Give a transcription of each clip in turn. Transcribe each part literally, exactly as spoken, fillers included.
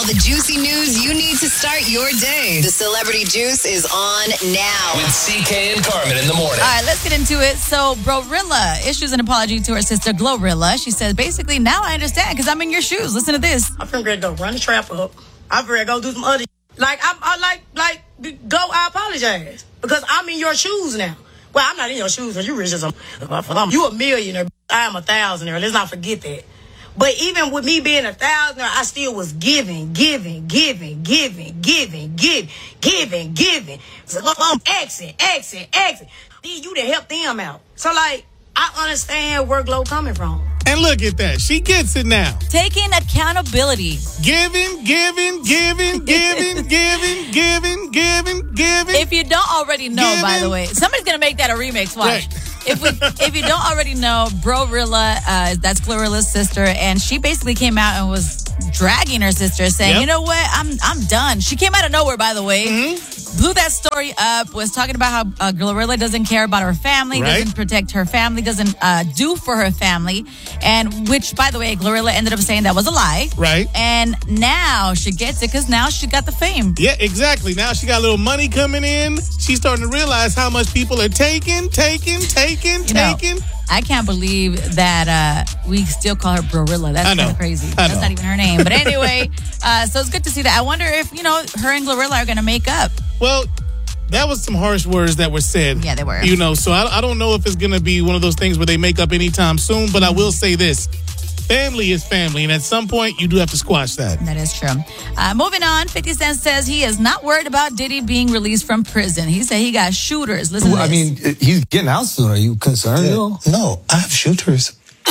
the juicy news you need to start your day. The Celebrity Juice is on now. With C K and Carmen in the morning. All right, let's get into it. So, Brorilla issues an apology to her sister, Glorilla. She says, basically, now I understand because I'm in your shoes. Listen to this. I'm finna go run the trap up. I'm finna go do some other Like, I, I like, like, go, I apologize. Because I'm in your shoes now. Well, I'm not in your shoes because you rich as a... You a millionaire. I am a thousandaire. Let's not forget that. But even with me being a thousandaire, I still was giving, giving, giving, giving, giving, giving, giving, giving. So I'm exit, exit, exit. Then you to help them out. So, like, I understand where Glow coming from. And look at that. She gets it now. Taking accountability. Giving, giving, giving, giving, giving, giving, giving, giving. If you don't already know, giving. by the way, somebody's going to make that a remix. Watch. Right. If we, if you don't already know, Brorilla, uh, that's Glorilla's sister, and she basically came out and was dragging her sister, saying, Yep. you know what, I'm I'm done. She came out of nowhere, by the way. Mm-hmm. Blew that story up, was talking about how uh, Glorilla doesn't care about her family, Right. doesn't protect her family, doesn't uh, do for her family, and which, by the way, Glorilla ended up saying that was a lie. Right. And now she gets it because now she got the fame. Yeah, exactly. Now she got a little money coming in. She's starting to realize how much people are taking, taking, taking, You know, taking. I can't believe that uh, we still call her Brorilla. That's I know. kind of crazy. I That's know. not even her name. But anyway, uh, so it's good to see that. I wonder if, you know, her and Glorilla are going to make up. Well, that was some harsh words that were said. Yeah, they were. You know, so I, I don't know if it's going to be one of those things where they make up anytime soon, but I will say this. Family is family, and at some point, you do have to squash that. That is true. Uh, moving on, fifty Cent says he is not worried about Diddy being released from prison. He said he got shooters. Listen Well, to I this. mean, he's getting out soon. Are you concerned? Yeah. though? No, I have shooters.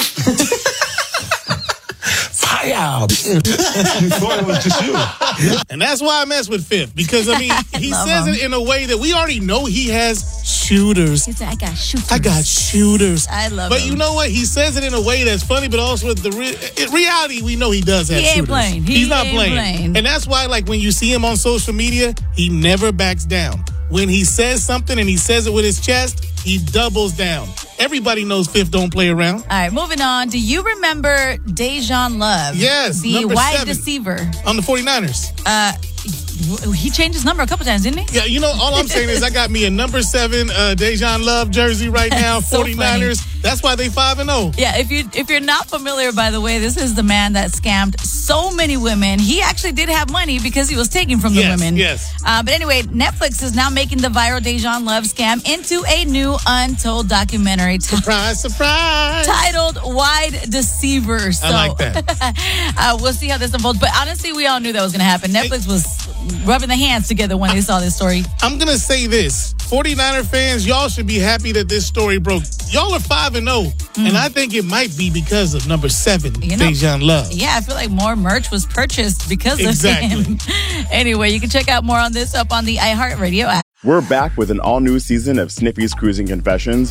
Fire! You thought it was just you. And that's why I mess with Fifth, because, I mean, he Love says him. it in a way that we already know he has shooters. He said, I got shooters. I got shooters. I love But him. you know what? He says it in a way that's funny, but also with the re- in reality, we know he does have He ain't shooters. playing. He He's not ain't playing. playing. And that's why, like, when you see him on social media, he never backs down. When he says something and he says it with his chest, he doubles down. Everybody knows Fifth don't play around. All right, moving on. Do you remember Dejan Love? Yes, The number wide seven. deceiver. On the 49ers. Uh, he changed his number a couple times, didn't he? Yeah, you know, all I'm saying is I got me a number seven uh, Dejan Love jersey right now, So 49ers. That's why they five and oh. Yeah, if you if you're not familiar, by the way, this is the man that scammed so many women. He actually did have money because he was taking from the Yes, women. yes. Uh, but anyway, Netflix is now making the viral Dejan Love scam into a new untold documentary t- Surprise, surprise. titled "Wide Deceiver." So, I like that. uh, we'll see how this unfolds. But honestly, we all knew that was going to happen. Netflix was rubbing their hands together when they saw this story. I'm going to say this. 49er fans, y'all should be happy that this story broke. Y'all are five and oh, and I think it might be because of number seven, You know, Dejan Love. Yeah, I feel like more merch was purchased because Exactly. of him. Anyway, you can check out more on this up on the iHeartRadio app. We're back with an all-new season of Snippy's Cruising Confessions.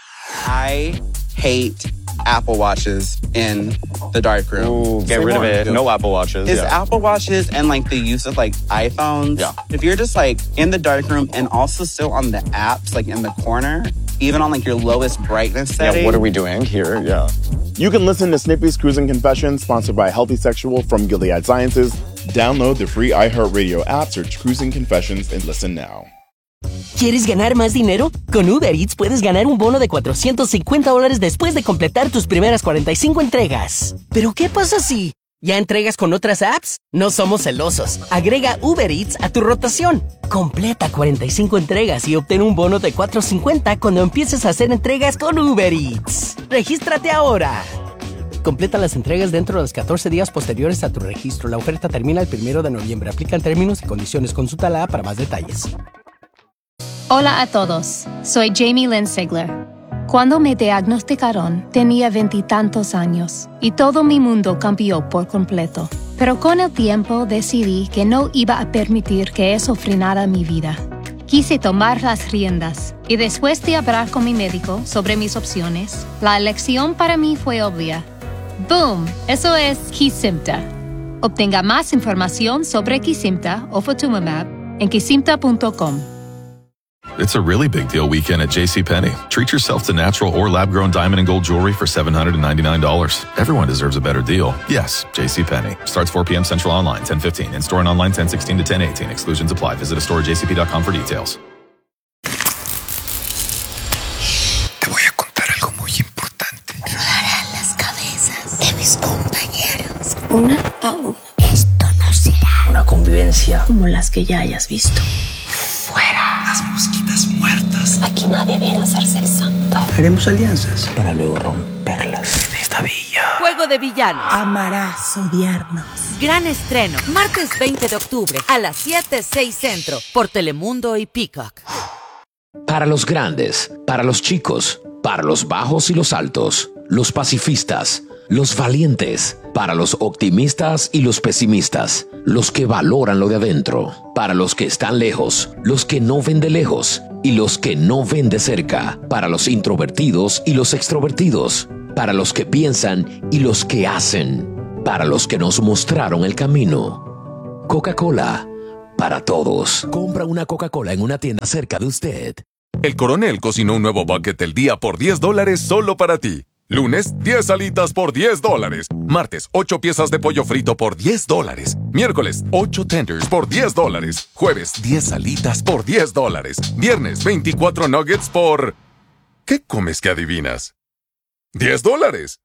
I hate Apple Watches in the dark room. Ooh, get rid of it. No Apple Watches. Is yeah. Apple Watches and like the use of like iPhones. Yeah. If you're just like in the dark room and also still on the apps, like in the corner, even on like your lowest brightness setting. Yeah, what are we doing here? Yeah. You can listen to Snippy's Cruising Confessions, sponsored by Healthy Sexual from Gilead Sciences. Download the free iHeartRadio app, search Cruising Confessions, and listen now. ¿Quieres ganar más dinero? Con Uber Eats puedes ganar un bono de cuatrocientos cincuenta dólares después de completar tus primeras cuarenta y cinco entregas. ¿Pero qué pasa si ya entregas con otras apps? No somos celosos. Agrega Uber Eats a tu rotación. Completa cuarenta y cinco entregas y obtén un bono de cuatrocientos cincuenta cuando empieces a hacer entregas con Uber Eats. ¡Regístrate ahora! Completa las entregas dentro de los catorce días posteriores a tu registro. La oferta termina el primero de noviembre. Aplican términos y condiciones. Consulta la app para más detalles. Hola a todos, soy Jamie Lynn Sigler. Cuando me diagnosticaron, tenía veintitantos años y todo mi mundo cambió por completo. Pero con el tiempo decidí que no iba a permitir que eso frenara mi vida. Quise tomar las riendas y después de hablar con mi médico sobre mis opciones, la elección para mí fue obvia. ¡Boom! Eso es Kesimpta. Obtenga más información sobre Kesimpta o Ofatumumab en kesimpta punto com. It's a really big deal weekend at JCPenney. Treat yourself to natural or lab-grown diamond and gold jewelry for seven hundred ninety-nine dollars. Everyone deserves a better deal. Yes, JCPenney. Starts four p.m. Central Online, ten fifteen. In-store and online, ten sixteen to ten eighteen. Exclusions apply. Visit a store at j c p dot com for details. Te voy a contar algo muy importante. Rodarán las cabezas de mis compañeros. Una a una. Esto no será una convivencia como las que ya hayas visto. Fuera las mosquitas muertas. Aquí nadie viene a hacerse el santo. Haremos alianzas para luego romperlas en esta villa. Juego de villanos. Amarás odiarnos. Gran estreno. Martes veinte de octubre a las siete, seis Centro. Por Telemundo y Peacock. Para los grandes, para los chicos, para los bajos y los altos, los pacifistas, los valientes, para los optimistas y los pesimistas, los que valoran lo de adentro, para los que están lejos, los que no ven de lejos y los que no ven de cerca, para los introvertidos y los extrovertidos, para los que piensan y los que hacen, para los que nos mostraron el camino. Coca-Cola, para todos. Compra una Coca-Cola en una tienda cerca de usted. El Coronel cocinó un nuevo bucket del día por diez dólares solo para ti. Lunes, diez alitas por diez dólares. Martes, ocho piezas de pollo frito por diez dólares. Miércoles, ocho tenders por diez dólares. Jueves, diez alitas por diez dólares. Viernes, veinticuatro nuggets por... ¿Qué comes que adivinas? diez dólares.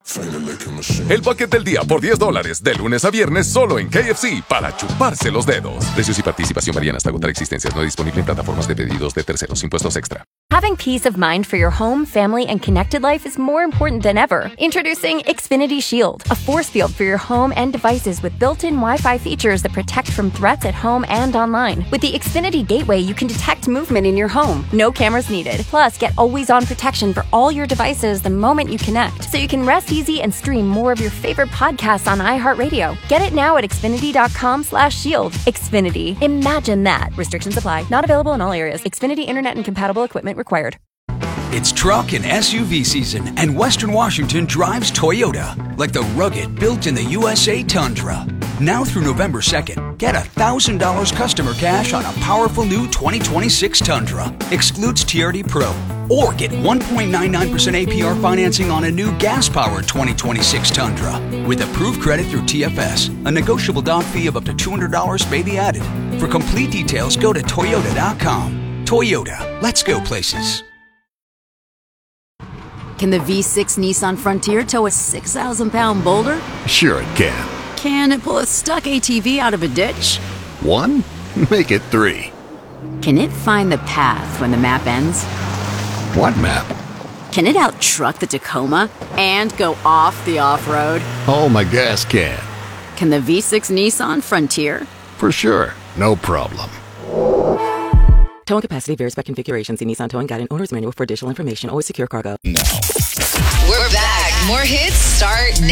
El bucket del día por diez dólares. De lunes a viernes solo en K F C para chuparse los dedos. Precios y participación varían hasta agotar existencias. No disponible en plataformas de pedidos de terceros. Impuestos extra. Having peace of mind for your home, family, and connected life is more important than ever. Introducing Xfinity Shield, a force field for your home and devices with built-in Wi-Fi features that protect from threats at home and online. With the Xfinity Gateway, you can detect movement in your home. No cameras needed. Plus, get always-on protection for all your devices the moment you connect, so you can rest easy and stream more of your favorite podcasts on iHeartRadio. Get it now at xfinity.com slash shield. Xfinity. Imagine that. Restrictions apply. Not available in all areas. Xfinity Internet and compatible equipment required. It's truck and S U V season, and Western Washington drives Toyota, like the rugged, built-in-the-U S A Tundra. Now through November second, get one thousand dollars customer cash on a powerful new twenty twenty-six Tundra. Excludes T R D Pro. Or get one point nine nine percent A P R financing on a new gas-powered twenty twenty-six Tundra. With approved credit through T F S, a negotiable down fee of up to two hundred dollars may be added. For complete details, go to Toyota dot com. Toyota, let's go places. Can the V six Nissan Frontier tow a six thousand pound boulder? Sure it can. Can it pull a stuck A T V out of a ditch? One? Make it three. Can it find the path when the map ends? What map? Can it out-truck the Tacoma and go off the off-road? Oh, my gas can. Can the V six Nissan Frontier? For sure. No problem. Towing capacity varies by configuration. See Nissan Towing Guide and Owner's Manual for additional information. Always secure cargo. No. We're back. More hits start now.